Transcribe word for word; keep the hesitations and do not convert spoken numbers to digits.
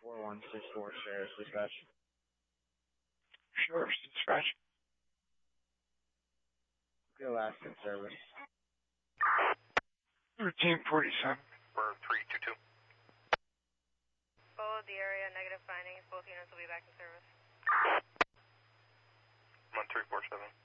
four one six four, Sheriff's Dispatch. Sheriff's Dispatch. Your last in service. thirteen forty-seven. For three two two. Follow the area, negative findings. Both units will be back in service. I'm on three four seven.